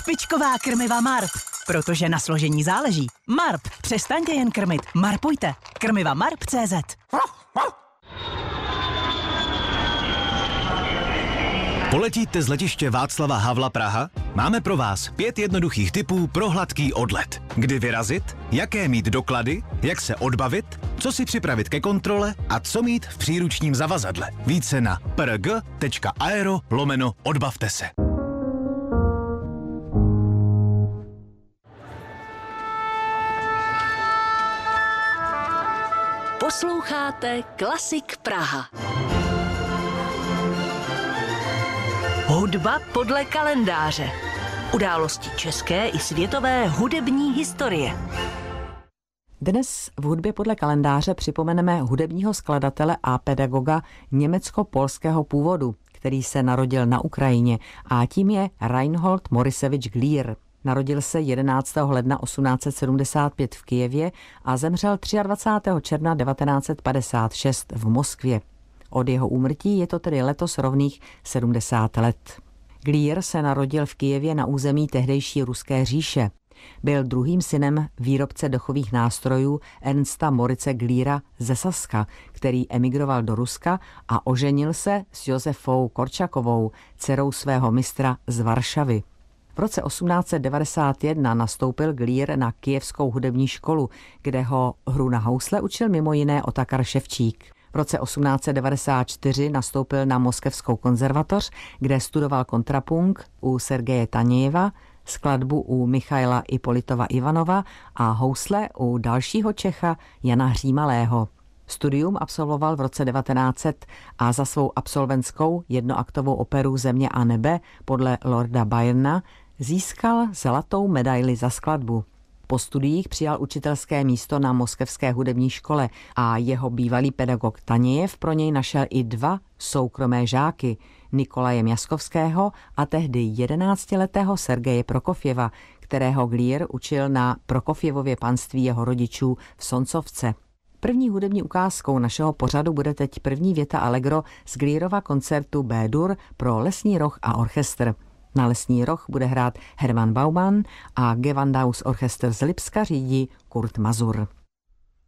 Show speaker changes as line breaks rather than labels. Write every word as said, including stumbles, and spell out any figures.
Špičková krmiva Marp. Protože na složení záleží. Marp. Přestaňte jen krmit. Marpujte. Krmiva Marp tečka cé zet.
Poletíte z letiště Václava Havla Praha? Máme pro vás pět jednoduchých tipů pro hladký odlet. Kdy vyrazit, jaké mít doklady, jak se odbavit, co si připravit ke kontrole a co mít v příručním zavazadle. Více na prg tečka aero lomeno odbavte se.
Posloucháte Klasik Praha. Hudba podle kalendáře. Události české i světové hudební historie.
Dnes v hudbě podle kalendáře připomeneme hudebního skladatele a pedagoga německo-polského původu, který se narodil na Ukrajině, a tím je Reinhold Moriševič Glír. Narodil se jedenáctého ledna osmnáct set sedmdesát pět v Kyjevě a zemřel dvacátého třetího června devatenáct set padesát šest v Moskvě. Od jeho úmrtí je to tedy letos rovných sedmdesát let. Glír se narodil v Kyjevě na území tehdejší Ruské říše. Byl druhým synem výrobce dechových nástrojů Ernsta Morice Glíra ze Saska, který emigroval do Ruska a oženil se s Josefou Korčakovou, dcerou svého mistra z Varšavy. V roce osmnáct set devadesát jedna nastoupil Glír na Kyjevskou hudební školu, kde ho hru na housle učil mimo jiné Otakar Ševčík. V roce osmnáct set devadesát čtyři nastoupil na Moskevskou konzervatoř, kde studoval kontrapunk u Sergeje Tanějeva, skladbu u Michaila Ipolitova Ivanova a housle u dalšího Čecha Jana Hřímalého. Studium absolvoval v roce devatenáct set a za svou absolventskou jednoaktovou operu Země a nebe podle Lorda Byrona získal zlatou medaili za skladbu. Po studiích přijal učitelské místo na Moskevské hudební škole a jeho bývalý pedagog Tanějev pro něj našel i dva soukromé žáky, Nikolaje Mjaskovského a tehdy jedenáctiletého Sergeje Prokofjeva, kterého Glír učil na Prokofjevově panství jeho rodičů v Soncovce. První hudební ukázkou našeho pořadu bude teď první věta allegro z Glírova koncertu B-dur pro lesní roh a orchestr. Na lesní roh bude hrát Hermann Baumann a Gewandhaus Orchester z Lipska řídí Kurt Mazur.